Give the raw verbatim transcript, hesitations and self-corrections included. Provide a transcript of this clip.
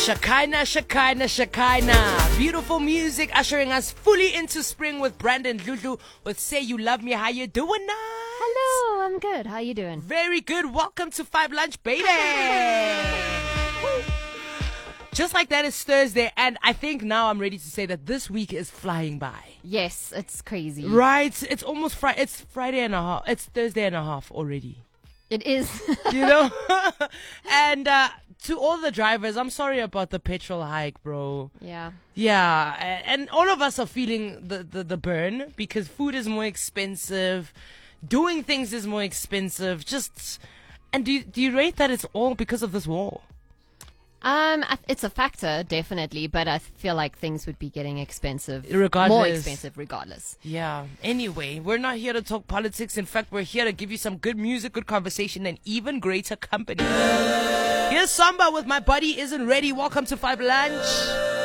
Shekinah, Shekinah, Shekinah. Beautiful music ushering us fully into spring with Brandon Dludlu with Say You Love Me. How you doing now? Hello, I'm good. How you doing? Very good. Welcome to Five Lunch, baby. Just like that, it's Thursday, and I think now I'm ready to say that this week is flying by. Yes, it's crazy. Right? It's almost Friday. It's Friday and a half. It's Thursday and a half already. It is. You know? And uh, to all the drivers, I'm sorry about the petrol hike, bro. Yeah. Yeah. a- And all of us are feeling the, the, the burn because food is more expensive. Doing things is more expensive. Just, and do you, do you rate that it's all because of this war? Um, I- it's a factor, definitely, but I feel like things would be getting expensive. Regardless. More expensive, regardless. Yeah. Anyway, we're not here to talk politics. In fact, we're here to give you some good music, good conversation, and even greater company. Here's Samba with My Body Isn't Ready. Welcome to Five Lunch.